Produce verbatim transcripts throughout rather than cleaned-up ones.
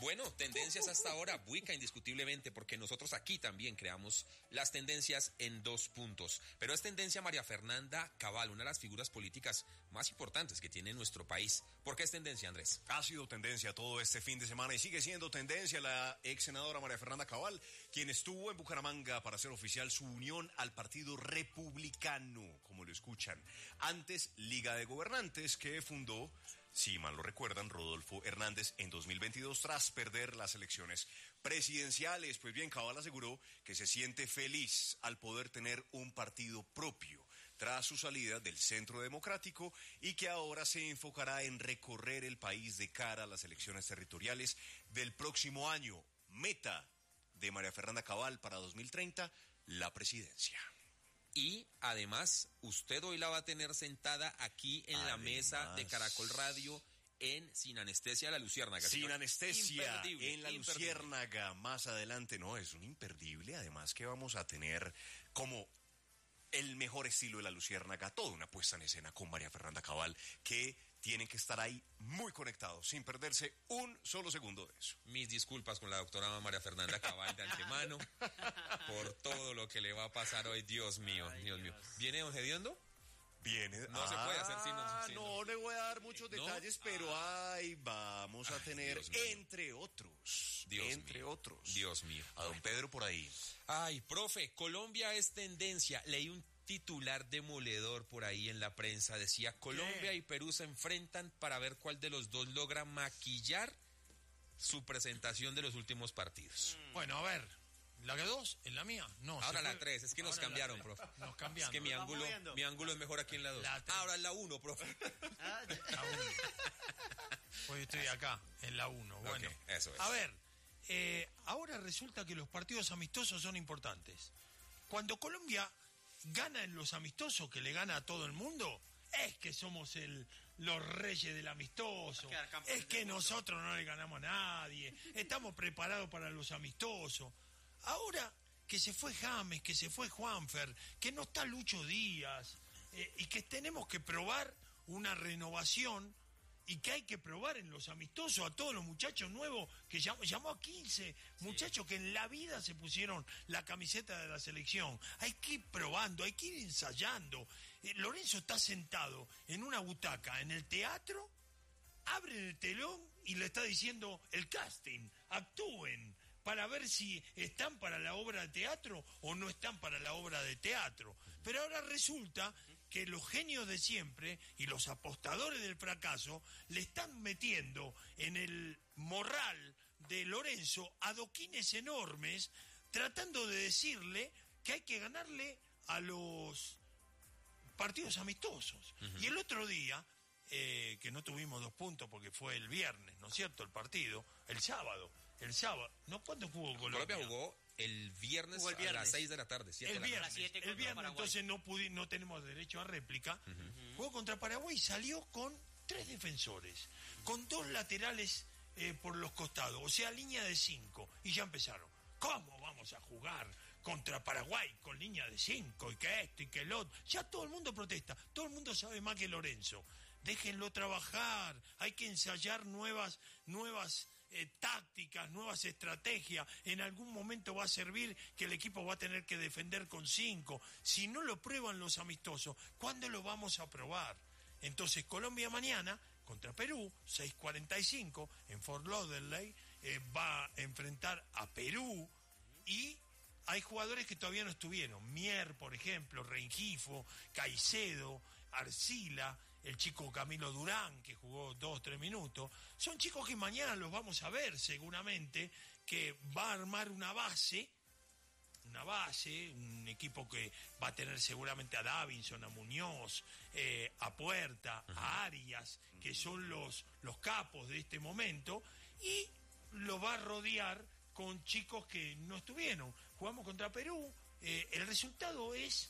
Bueno, tendencias hasta ahora, Buica indiscutiblemente, porque nosotros aquí también creamos las tendencias en dos puntos. Pero es tendencia María Fernanda Cabal, una de las figuras políticas más importantes que tiene nuestro país. ¿Por qué es tendencia, Andrés? Ha sido tendencia todo este fin de semana y sigue siendo tendencia la ex senadora María Fernanda Cabal, quien estuvo en Bucaramanga para hacer oficial su unión al Partido Republicano, como lo escuchan. Antes, Liga de Gobernantes, que fundó, si mal lo recuerdan, Rodolfo Hernández en dos mil veintidós tras perder las elecciones presidenciales. Pues bien, Cabal aseguró que se siente feliz al poder tener un partido propio tras su salida del Centro Democrático y que ahora se enfocará en recorrer el país de cara a las elecciones territoriales del próximo año. Meta de María Fernanda Cabal para dos mil treinta, la presidencia. Y además, usted hoy la va a tener sentada aquí en además, la mesa de Caracol Radio en Sin Anestesia La Luciérnaga. Sin Anestesia en La Luciérnaga. Más adelante, no, es un imperdible. Además que vamos a tener como el mejor estilo de La Luciérnaga, toda una puesta en escena con María Fernanda Cabal, que tienen que estar ahí muy conectados, sin perderse un solo segundo de eso. Mis disculpas con la doctora María Fernanda Cabal de antemano por todo lo que le va a pasar hoy. Dios mío, Ay, Dios, Dios mío. ¿Viene don Gediondo? Viene. No ah, se puede hacer sin... Ah, sin no, no le voy a dar muchos ¿no? detalles, pero ah. ay, vamos a Ay, tener, entre otros, Dios entre mío. otros, Dios mío. A don Pedro por ahí. Ay, profe, Colombia es tendencia. Leí un titular demoledor por ahí en la prensa. Decía, Colombia ¿Qué? y Perú se enfrentan para ver cuál de los dos logra maquillar su presentación de los últimos partidos. Mm. Bueno, a ver, ¿la que dos? ¿En la mía? No. Ahora la tres, es que nos cambiaron, profe. Nos cambiaron. Es que mi ángulo, mi ángulo es mejor aquí en la dos. Ahora en la uno, profe. La uno. Pues estoy acá, en la uno. Bueno, okay, eso es. A ver, eh, ahora resulta que los partidos amistosos son importantes. Cuando Colombia gana en los amistosos, que le gana a todo el mundo, es que somos el, los reyes del amistoso, es que nosotros no le ganamos a nadie, estamos preparados para los amistosos. Ahora que se fue James, que se fue Juanfer, que no está Lucho Díaz, eh, y que tenemos que probar una renovación, y que hay que probar en los amistosos a todos los muchachos nuevos, que llamó, llamó a quince muchachos sí. que en la vida se pusieron la camiseta de la selección. Hay que ir probando, hay que ir ensayando. Eh, Lorenzo está sentado en una butaca en el teatro, abre el telón y le está diciendo el casting, actúen, para ver si están para la obra de teatro o no están para la obra de teatro. Pero ahora resulta que los genios de siempre y los apostadores del fracaso le están metiendo en el morral de Lorenzo adoquines enormes, tratando de decirle que hay que ganarle a los partidos amistosos. Uh-huh. Y el otro día, eh, que no tuvimos dos puntos porque fue el viernes, ¿no es cierto?, el partido, el sábado, El sábado, ¿no? ¿Cuándo jugó Colombia? Colombia jugó el viernes, jugó el viernes. a las seis de la tarde. El viernes, tarde. el viernes entonces no, pudi- no tenemos derecho a réplica. Uh-huh. Jugó contra Paraguay y salió con tres defensores, con dos laterales eh, por los costados, o sea, línea de cinco. Y ya empezaron. ¿Cómo vamos a jugar contra Paraguay con línea de cinco? Y que esto y que el otro. Ya todo el mundo protesta. Todo el mundo sabe más que Lorenzo. Déjenlo trabajar. Hay que ensayar nuevas, nuevas eh, tácticas, nuevas estrategias. En algún momento va a servir que el equipo va a tener que defender con cinco. Si no lo prueban los amistosos, ¿cuándo lo vamos a probar? Entonces Colombia mañana contra Perú, seis cuarenta y cinco, en Fort Lauderdale, eh, va a enfrentar a Perú y hay jugadores que todavía no estuvieron. Mier, por ejemplo, Rengifo, Caicedo, Arcila, el chico Camilo Durán, que jugó dos, tres minutos. Son chicos que mañana los vamos a ver seguramente, que va a armar una base, una base, un equipo que va a tener seguramente a Davinson, a Muñoz, eh, a Puerta, uh-huh. a Arias, que son los, los capos de este momento, y lo va a rodear con chicos que no estuvieron. Jugamos contra Perú, eh, el resultado es,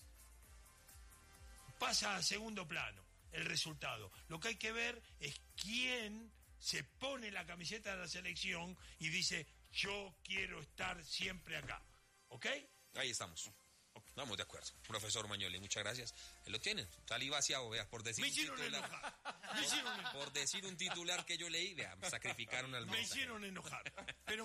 pasa a segundo plano, el resultado. Lo que hay que ver es quién se pone la camiseta de la selección y dice, yo quiero estar siempre acá. ¿Ok? Ahí estamos. Ok. Vamos de acuerdo. Profesor Mañoli, muchas gracias. Ahí lo tienen. Salí vaciado, vea, por decir Me un hicieron titular. enojar. Me hicieron enojar. Por decir un titular que yo leí, vea, sacrificaron al Me hicieron enojar. Pero